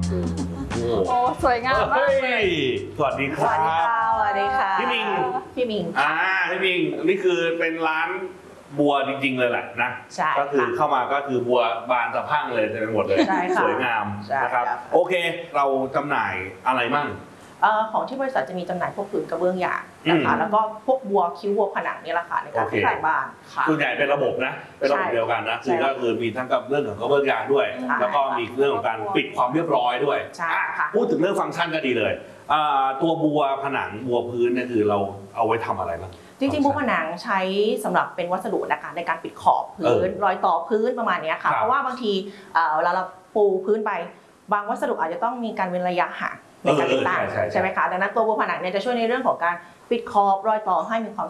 โอ้สวยงามมากเลยสวัสดีครับสวัสดีค่ะพี่มิงพี่มิงพี่มิงนี่คือเป็นร้านบัวจริงๆเลยแหละนะใช่ก็คือเข้ามาก็คือบัวบานสะพรั่งเลยเต็มไปหมดเลยใช่ค่ะสวยงามใช่นะครับครับโอเคเราจำหน่ายอะไรมั่งของที่บริษัทจะมีจำหน่ายพวกผืนกระเบื้องยางนะคะแล้วก็พวกบัวคิ้วบัวผนังนี่แหละค่ะในการโอเคขายบ้านค่ะส่วนใหญ่เป็นระบบนะเป็นระบบเดียวกันนะคือก็คือมีทั้งกับเรื่องของกระเบื้องยางด้วยใช่แล้วก็มีเรื่องของการปิดความเรียบร้อยด้วยใช่ค่ะพูดถึงเรื่องฟังก์ชันก็ดีเลยตัวบัวผนังบัวพื้นเนี่ยคือเราเอาไว้ทำอะไรบ้างจริงๆบัวผนังใช้สำหรับเป็นวัสดุนะคะในการปิดขอบพื้นรอยต่อพื้นประมาณนี้ค่ะเพราะว่าบางทีเวลาเราปูพื้นไปบางวัสดุอาจจะต้องมีการเว้นระยะห่างในการติดตั้งใช่ไหมคะดังนั้นตัวบัวผนังเนี่ยจะช่วยในเรื่องของการปิดขอบรอยต่อให้มีความ